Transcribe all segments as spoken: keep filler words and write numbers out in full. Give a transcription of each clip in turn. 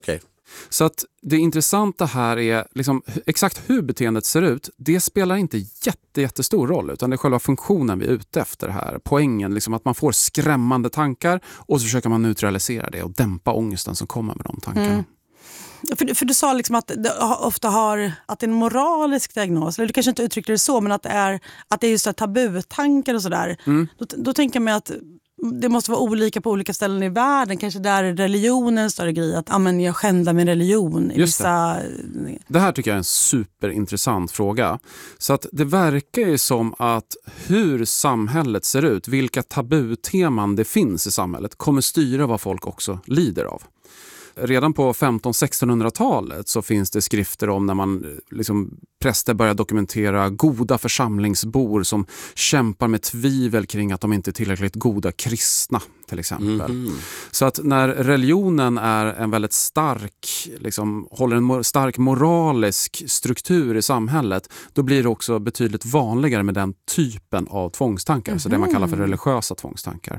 Okay. Så att det intressanta här är liksom, exakt hur beteendet ser ut, det spelar inte jätte, jättestor roll, utan det är själva funktionen vi är ute efter här. Poängen, liksom att man får skrämmande tankar och så försöker man neutralisera det och dämpa ångesten som kommer med de tankarna. Mm. För, för du sa liksom att det ofta har att det är en moralisk diagnos, eller du kanske inte uttryckte det så, men att det är, att det är just det tabutankar och sådär. Mm. Då, då tänker jag mig att det måste vara olika på olika ställen i världen. Kanske där är religionen större grej. Att ah, men jag skändar min religion. I Just vissa... det. det här tycker jag är en superintressant fråga. Så att det verkar ju som att hur samhället ser ut, vilka tabuteman det finns i samhället, kommer styra vad folk också lider av. Redan på femton-sextonhundratalet så finns det skrifter om när man liksom, präster börjar dokumentera goda församlingsbor som kämpar med tvivel kring att de inte är tillräckligt goda kristna till exempel. Mm. Så att när religionen är en väldigt stark, liksom, håller en stark moralisk struktur i samhället, då blir det också betydligt vanligare med den typen av tvångstankar, mm. så det man kallar för religiösa tvångstankar.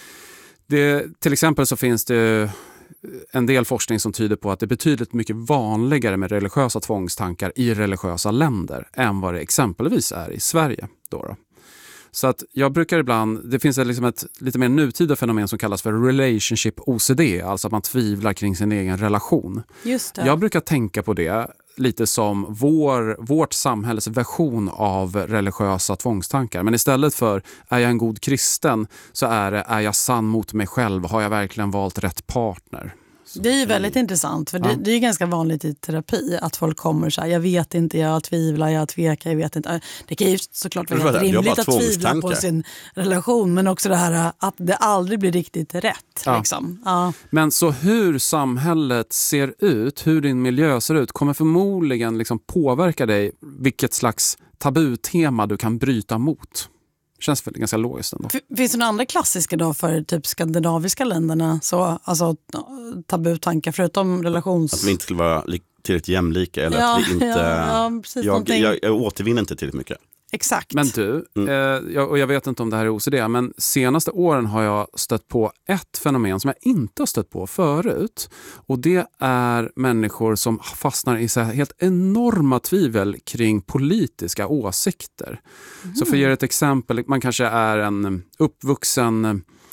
Det, till exempel så finns det en del forskning som tyder på att det är betydligt mycket vanligare med religiösa tvångstankar i religiösa länder än vad det exempelvis är i Sverige. Då då. Så att jag brukar ibland, det finns liksom ett lite mer nutida fenomen som kallas för relationship O C D, alltså att man tvivlar kring sin egen relation. Just det. Jag brukar tänka på det lite som vår, vårt samhälles version av religiösa tvångstankar. Men istället för är jag en god kristen så är det är jag sann mot mig själv? Har jag verkligen valt rätt partner? Så. Det är ju väldigt intressant, för det, ja. det är ganska vanligt i terapi att folk kommer så här, jag vet inte, jag tvivlar, jag tvekar, jag vet inte. Det kan ju såklart vara helt rimligt att tvivla på sin relation, men också det här att det aldrig blir riktigt rätt. Ja. Liksom. Ja. Men så hur samhället ser ut, hur din miljö ser ut, kommer förmodligen liksom påverka dig vilket slags tabutema du kan bryta mot. Känns väl ganska logiskt ändå. Finns det några andra klassiska då för typ skandinaviska länderna? Så, alltså tabutankar förutom relations... Att vi inte skulle vara tillräckligt jämlika eller ja, att vi inte... Ja, ja, jag, jag, jag återvinner inte tillräckligt mycket. Exakt. Men du, mm. eh, jag, och jag vet inte om det här är O C D, men senaste åren har jag stött på ett fenomen som jag inte har stött på förut. Och det är människor som fastnar i så här helt enorma tvivel kring politiska åsikter. Mm. Så för att ge ett exempel, man kanske är en uppvuxen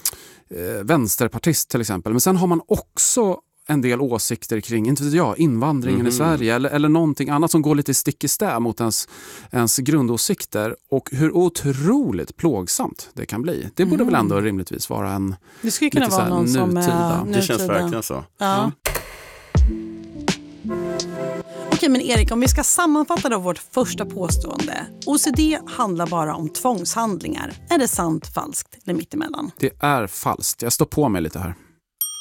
eh, vänsterpartist till exempel, men sen har man också en del åsikter kring, inte vet jag, invandringen mm. i Sverige eller, eller någonting annat som går lite stick i stäv mot ens, ens grundåsikter, och hur otroligt plågsamt det kan bli. Det borde mm. väl ändå rimligtvis vara en det skulle kunna vara någon nutida. Som är nutida. Det känns verkligen så. Ja. Mm. Okej, men Erik, om vi ska sammanfatta då vårt första påstående. O C D handlar bara om tvångshandlingar. Är det sant, falskt eller mittemellan? Det är falskt. Jag står på mig lite här.